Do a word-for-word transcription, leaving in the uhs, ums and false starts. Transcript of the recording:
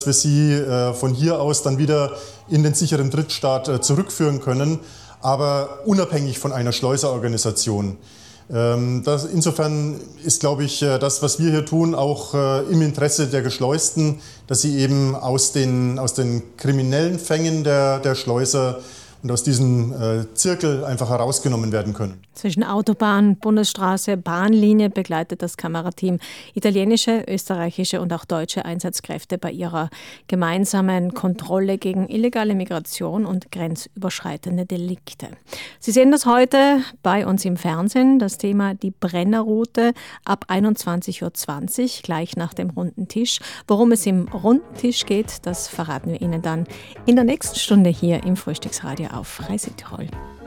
wir sie äh, von hier aus dann wieder in den sicheren Drittstaat äh, zurückführen können, aber unabhängig von einer Schleuserorganisation. Ähm, das, insofern ist, glaube ich, äh, das, was wir hier tun, auch äh, im Interesse der Geschleusten, dass sie eben aus den, aus den kriminellen Fängen der, der Schleuser und aus diesem äh, Zirkel einfach herausgenommen werden können. Zwischen Autobahn, Bundesstraße, Bahnlinie begleitet das Kamerateam italienische, österreichische und auch deutsche Einsatzkräfte bei ihrer gemeinsamen Kontrolle gegen illegale Migration und grenzüberschreitende Delikte. Sie sehen das heute bei uns im Fernsehen, das Thema die Brennerroute ab einundzwanzig Uhr zwanzig, gleich nach dem Runden Tisch. Worum es im Runden Tisch geht, das verraten wir Ihnen dann in der nächsten Stunde hier im Frühstücksradio auf Reise Tirol.